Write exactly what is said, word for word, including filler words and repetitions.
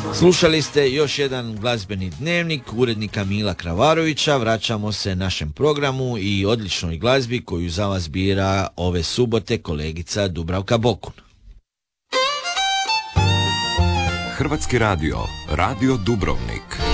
Slušali ste još jedan glazbeni dnevnik urednika Mila Kravarovića. Vraćamo se našem programu i odličnoj glazbi koju za vas bira ove subote kolegica Dubravka Bokun. Hrvatski radio, Radio Dubrovnik.